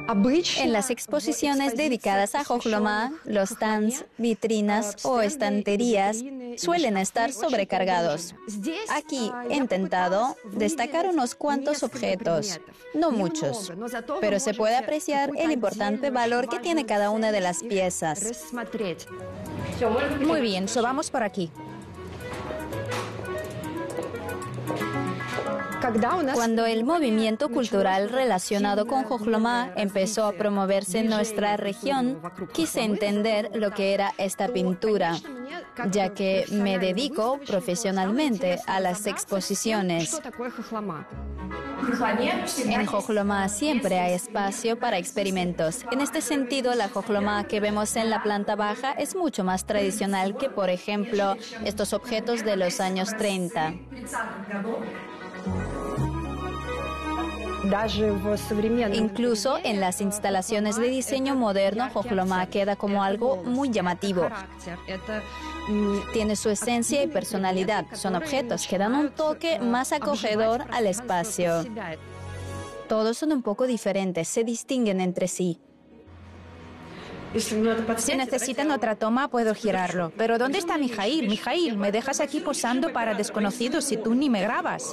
En las exposiciones dedicadas a Jojlomá, los stands, vitrinas o estanterías suelen estar sobrecargados. Aquí he intentado destacar unos cuantos objetos, no muchos, pero se puede apreciar el importante valor que tiene cada una de las piezas. Muy bien, vamos por aquí. Cuando el movimiento cultural relacionado con Jojlomá empezó a promoverse en nuestra región, quise entender lo que era esta pintura, ya que me dedico profesionalmente a las exposiciones. En Jojlomá siempre hay espacio para experimentos. En este sentido, la Jojlomá que vemos en la planta baja es mucho más tradicional que, por ejemplo, estos objetos de los años 30. Incluso en las instalaciones de diseño moderno, Jojlomá queda como algo muy llamativo. Tiene su esencia y personalidad. Son objetos que dan un toque más acogedor al espacio. Todos son un poco diferentes, se distinguen entre sí. Si necesitan otra toma, puedo girarlo. Pero ¿dónde está Mijail? Mijail, me dejas aquí posando para desconocidos y tú ni me grabas.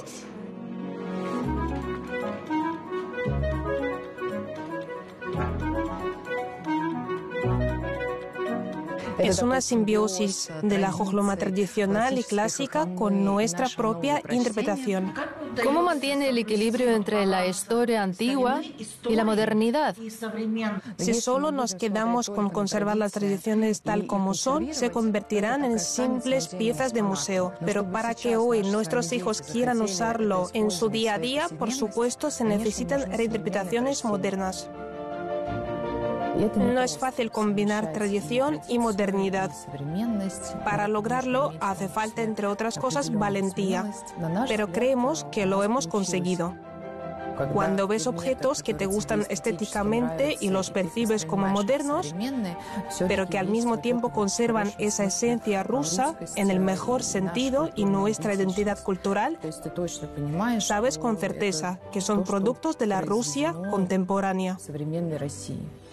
Es una simbiosis de la Jojlomá tradicional y clásica con nuestra propia interpretación. ¿Cómo mantiene el equilibrio entre la historia antigua y la modernidad? Si solo nos quedamos con conservar las tradiciones tal como son, se convertirán en simples piezas de museo. Pero para que hoy nuestros hijos quieran usarlo en su día a día, por supuesto, se necesitan reinterpretaciones modernas. No es fácil combinar tradición y modernidad. Para lograrlo hace falta, entre otras cosas, valentía. Pero creemos que lo hemos conseguido. Cuando ves objetos que te gustan estéticamente y los percibes como modernos, pero que al mismo tiempo conservan esa esencia rusa en el mejor sentido y nuestra identidad cultural, sabes con certeza que son productos de la Rusia contemporánea.